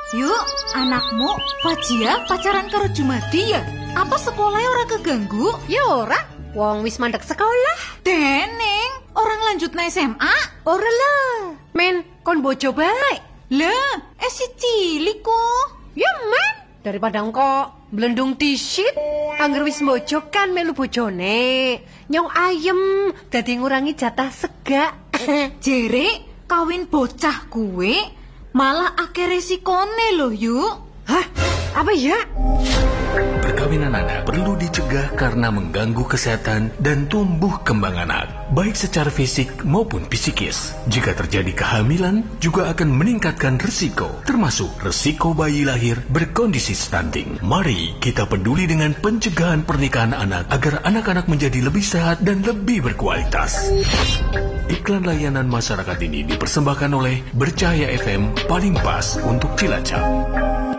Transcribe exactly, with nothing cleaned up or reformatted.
Yuk, anakmu Fajia pacaran karo Jumadi ya? Apa sekolahnya ora keganggu? Ya ora, wong wis mandek sekolah. Deneng, orang lanjut na S M A? Ora lah, men kon bojo bae. Lah, eh si cilik kok. Ya men, daripada engko blendung disit, angger wis bojo kan melu bojone. Nyong ayem, dadi ngurangi jatah segak. Jere, kawin bocah kuwe malah akeh resikone loh yuk. Hah? Apa ya? Perkawinan anak perlu dicegah karena mengganggu kesehatan dan tumbuh kembang anak, baik secara fisik maupun psikis. Jika terjadi kehamilan, juga akan meningkatkan risiko, termasuk risiko bayi lahir berkondisi stunting. Mari kita peduli dengan pencegahan pernikahan anak agar anak-anak menjadi lebih sehat dan lebih berkualitas. Iklan layanan masyarakat ini dipersembahkan oleh Bercahaya F M, paling pas untuk Cilacap.